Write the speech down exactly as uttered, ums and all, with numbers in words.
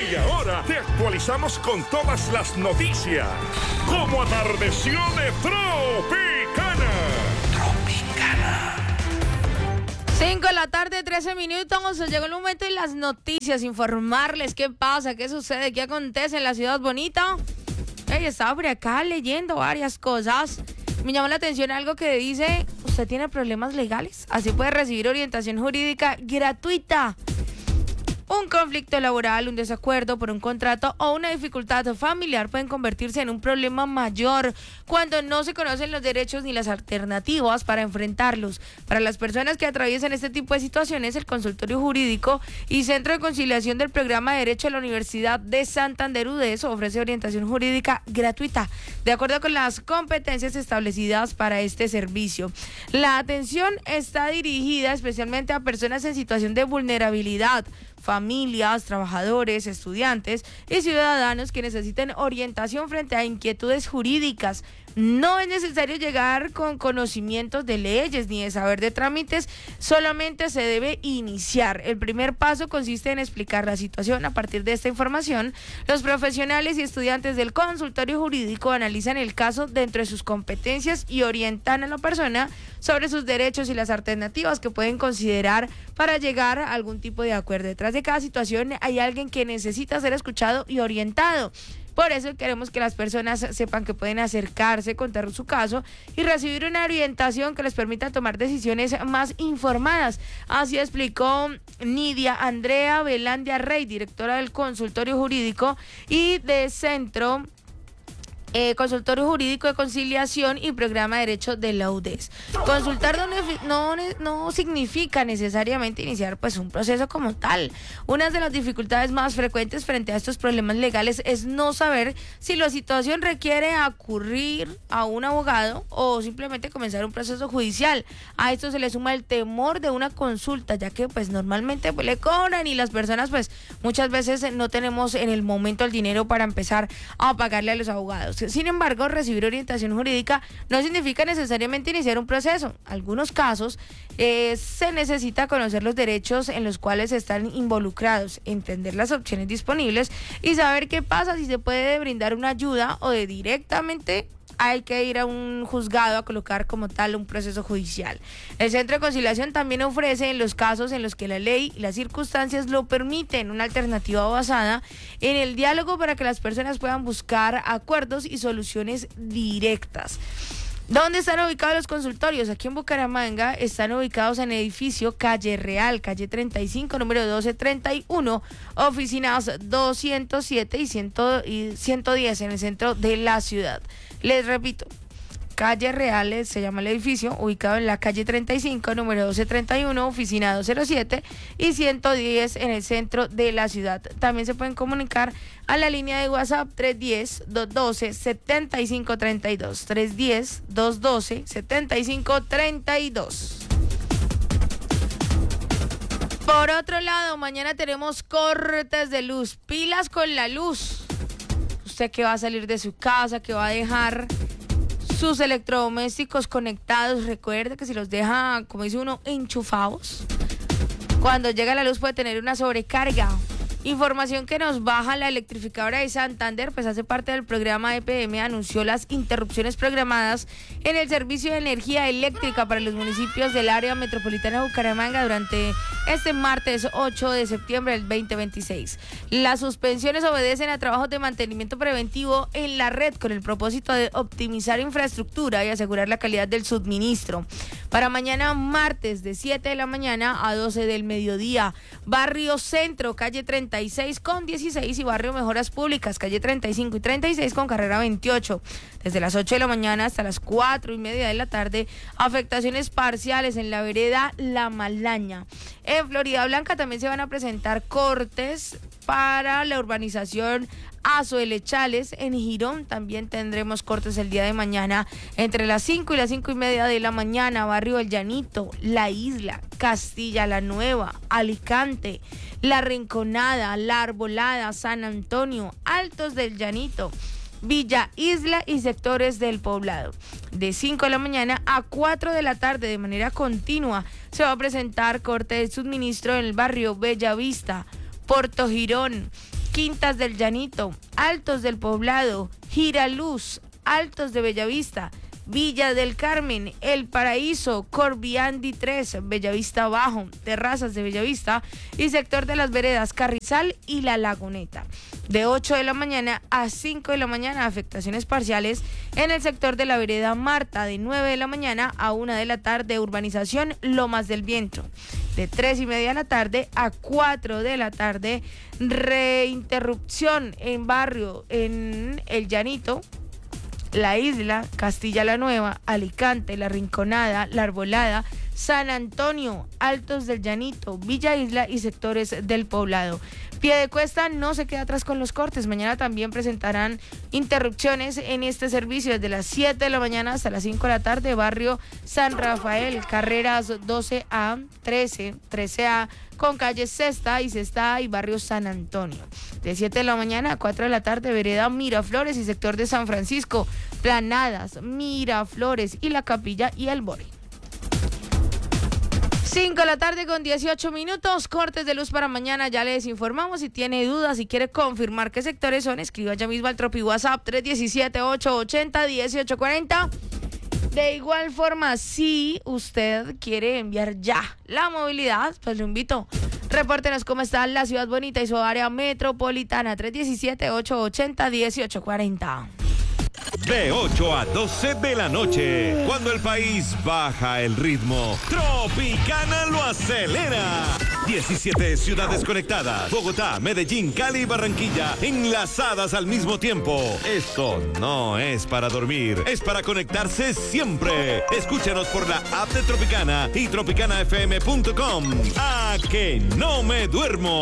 Y ahora te actualizamos con todas las noticias. Como atardeció de Tropicana. Tropicana. cinco de la tarde, trece minutos. Llegó el momento de las noticias. Informarles qué pasa, qué sucede, qué acontece en la ciudad bonita. Hey, estaba por acá leyendo varias cosas. Me llamó la atención algo que dice: ¿usted tiene problemas legales? Así puede recibir orientación jurídica gratuita. Un conflicto laboral, un desacuerdo por un contrato o una dificultad familiar pueden convertirse en un problema mayor cuando no se conocen los derechos ni las alternativas para enfrentarlos. Para las personas que atraviesan este tipo de situaciones, el Consultorio Jurídico y Centro de Conciliación del Programa de Derecho de la Universidad de Santander U D E S ofrece orientación jurídica gratuita, de acuerdo con las competencias establecidas para este servicio. La atención está dirigida especialmente a personas en situación de vulnerabilidad, familias, trabajadores, estudiantes y ciudadanos que necesiten orientación frente a inquietudes jurídicas. No es necesario llegar con conocimientos de leyes ni de saber de trámites, solamente se debe iniciar. El primer paso consiste en explicar la situación. A partir de esta información, los profesionales y estudiantes del consultorio jurídico analizan el caso dentro de sus competencias y orientan a la persona sobre sus derechos y las alternativas que pueden considerar para llegar a algún tipo de acuerdo. Detrás de cada situación hay alguien que necesita ser escuchado y orientado. Por eso queremos que las personas sepan que pueden acercarse, contar su caso y recibir una orientación que les permita tomar decisiones más informadas. Así explicó Nidia Andrea Velandia Rey, directora del Consultorio Jurídico y de Centro Eh, Consultorio Jurídico de Conciliación y Programa de Derecho de la U D E S. Consultar no, no, no significa necesariamente iniciar pues un proceso como tal. Una de las dificultades más frecuentes frente a estos problemas legales es no saber si la situación requiere acudir a un abogado o simplemente comenzar un proceso judicial. A esto se le suma el temor de una consulta, ya que pues normalmente pues, le cobran y las personas pues muchas veces no tenemos en el momento el dinero para empezar a pagarle a los abogados. Sin embargo, recibir orientación jurídica no significa necesariamente iniciar un proceso. En algunos casos eh, se necesita conocer los derechos en los cuales están involucrados, entender las opciones disponibles y saber qué pasa si se puede brindar una ayuda o de directamente hay que ir a un juzgado a colocar como tal un proceso judicial. El Centro de Conciliación también ofrece, en los casos en los que la ley y las circunstancias lo permiten, una alternativa basada en el diálogo para que las personas puedan buscar acuerdos y soluciones directas. ¿Dónde están ubicados los consultorios? Aquí en Bucaramanga están ubicados en el edificio Calle Real, calle treinta y cinco, número doce treinta y uno, oficinas doscientos siete y ciento diez en el centro de la ciudad. Les repito, Calle Real se llama el edificio, ubicado en la calle treinta y cinco, número doce treinta y uno, oficina doscientos cero y ciento diez en el centro de la ciudad. También se pueden comunicar a la línea de WhatsApp tres uno cero, dos uno dos, siete cinco tres dos, tres uno cero, dos uno dos, siete cinco tres dos. Por otro lado, mañana tenemos cortes de luz, pilas con la luz. Usted que va a salir de su casa, que va a dejar sus electrodomésticos conectados, recuerde que si los deja, como dice uno, enchufados, cuando llega la luz puede tener una sobrecarga. Información que nos baja la electrificadora de Santander, pues hace parte del programa E P M, anunció las interrupciones programadas en el servicio de energía eléctrica para los municipios del área metropolitana de Bucaramanga durante este martes ocho de septiembre del veinte veintiséis. Las suspensiones obedecen a trabajos de mantenimiento preventivo en la red con el propósito de optimizar infraestructura y asegurar la calidad del suministro. Para mañana martes de siete de la mañana a doce del mediodía, Barrio Centro, calle treinta y seis con dieciséis y Barrio Mejoras Públicas, calle treinta y cinco y treinta y seis con carrera veintiocho. Desde las ocho de la mañana hasta las cuatro y media de la tarde, afectaciones parciales en la vereda La Malaña. En Florida Blanca también se van a presentar cortes para la urbanización Azoelechales. En Girón también tendremos cortes el día de mañana entre las cinco y las cinco y media de la mañana. Barrio El Llanito, La Isla, Castilla la Nueva, Alicante, La Rinconada, La Arbolada, San Antonio, Altos del Llanito, Villa Isla y sectores del Poblado. De cinco de la mañana a cuatro de la tarde de manera continua se va a presentar corte de suministro en el barrio Bellavista, Puerto Girón, Quintas del Llanito, Altos del Poblado, Giraluz, Altos de Bellavista, Villa del Carmen, El Paraíso, Corviandi tres, Bellavista Bajo, Terrazas de Bellavista y sector de las Veredas, Carrizal y La Laguneta. De ocho de la mañana a cinco de la mañana, afectaciones parciales en el sector de la Vereda Marta. De nueve de la mañana a una de la tarde, urbanización Lomas del Viento. De tres y media de la tarde a cuatro de la tarde, reinterrupción en barrio en El Llanito, La Isla, Castilla la Nueva, Alicante, La Rinconada, La Arbolada, San Antonio, Altos del Llanito, Villa Isla y sectores del Poblado. Piedecuesta no se queda atrás con los cortes. Mañana también presentarán interrupciones en este servicio desde las siete de la mañana hasta las cinco de la tarde. Barrio San Rafael, carreras doce A, trece, trece A, con calles Sexta y Sexta A y barrio San Antonio. De siete de la mañana a cuatro de la tarde, vereda Miraflores y sector de San Francisco, Planadas, Miraflores y la Capilla y el Bore. cinco de la tarde con dieciocho minutos, cortes de luz para mañana, ya les informamos. Si tiene dudas, si quiere confirmar qué sectores son, escriba ya mismo al Tropi WhatsApp tres uno siete, ocho ocho cero, uno ocho cuatro cero. De igual forma, si usted quiere enviar ya la movilidad, pues lo invito. Repórtenos cómo está la ciudad bonita y su área metropolitana, tres uno siete, ocho ocho cero, uno ocho cuatro cero. De ocho a doce de la noche, cuando el país baja el ritmo, Tropicana lo acelera. diecisiete ciudades conectadas, Bogotá, Medellín, Cali y Barranquilla, enlazadas al mismo tiempo. Esto no es para dormir, es para conectarse siempre. Escúchanos por la app de Tropicana y tropicana f m punto com. ¡A que no me duermo!